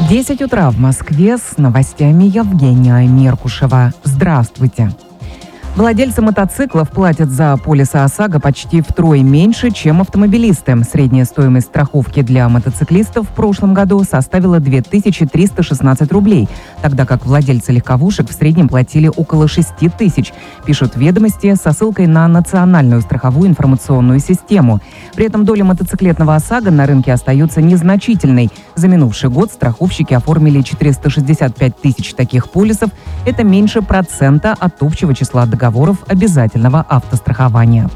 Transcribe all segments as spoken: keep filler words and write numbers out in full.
десять утра в Москве, с новостями Евгения Меркушева. Здравствуйте. Владельцы мотоциклов платят за полисы ОСАГО почти втрое меньше, чем автомобилисты. Средняя стоимость страховки для мотоциклистов в прошлом году составила две тысячи триста шестнадцать рублей, тогда как владельцы легковушек в среднем платили около шесть тысяч, пишут «Ведомости» со ссылкой на национальную страховую информационную систему. При этом доля мотоциклетного ОСАГО на рынке остается незначительной. За минувший год страховщики оформили четыреста шестьдесят пять тысяч таких полисов. Это меньше процента от общего числа договоров обязательного автострахования.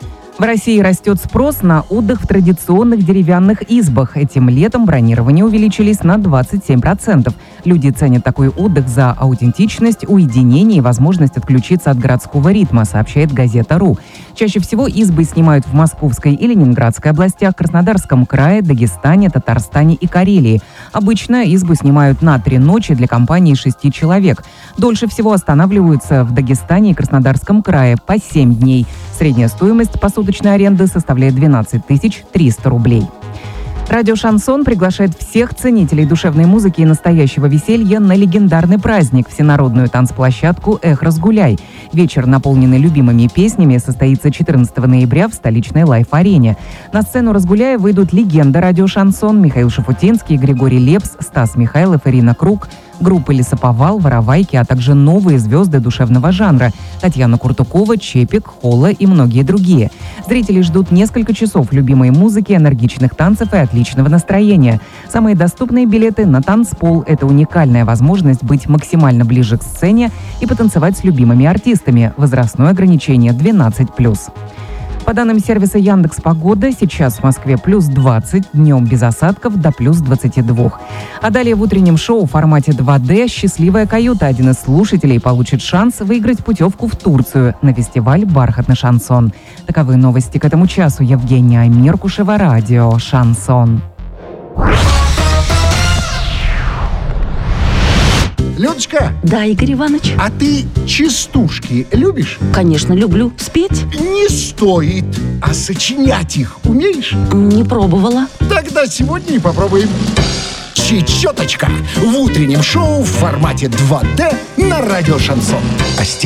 В России растет спрос на отдых в традиционных деревянных избах. Этим летом бронирования увеличились на двадцать семь процентов. Люди ценят такой отдых за аутентичность, уединение и возможность отключиться от городского ритма, сообщает газета.ру. Чаще всего избы снимают в Московской и Ленинградской областях, Краснодарском крае, Дагестане, Татарстане и Карелии. Обычно избы снимают на три ночи для компании шести человек. Дольше всего останавливаются в Дагестане и Краснодарском крае по семь дней. Средняя стоимость посуточной аренды составляет двенадцать тысяч триста рублей. Радио «Шансон» приглашает всех ценителей душевной музыки и настоящего веселья на легендарный праздник – всенародную танцплощадку «Эх, разгуляй». Вечер, наполненный любимыми песнями, состоится четырнадцатого ноября в столичной Лайф-арене. На сцену «Разгуляя» выйдут легенды радио «Шансон» Михаил Шафутинский, Григорий Лепс, Стас Михайлов, Ирина Круг, группы «Лесоповал», «Воровайки», а также новые звезды душевного жанра – Татьяна Куртукова, Чепик, Холла и многие другие. Зрители ждут несколько часов любимой музыки, энергичных танцев и отличного настроения. Самые доступные билеты на танцпол – это уникальная возможность быть максимально ближе к сцене и потанцевать с любимыми артистами. Возрастное ограничение двенадцать плюс. По данным сервиса Яндекс.Погода, сейчас в Москве плюс двадцать, днем без осадков до плюс двадцати двух. А далее в утреннем шоу в формате два дэ «Счастливая каюта». Один из слушателей получит шанс выиграть путевку в Турцию на фестиваль «Бархатный шансон». Таковы новости к этому часу. Евгения Меркушева, радио «Шансон». Людочка! Да, Игорь Иванович. А ты частушки любишь? Конечно, люблю. Спеть? Не стоит. А сочинять их умеешь? Не пробовала. Тогда сегодня и попробуем. Чечеточка в утреннем шоу в формате два дэ на радио «Шансон».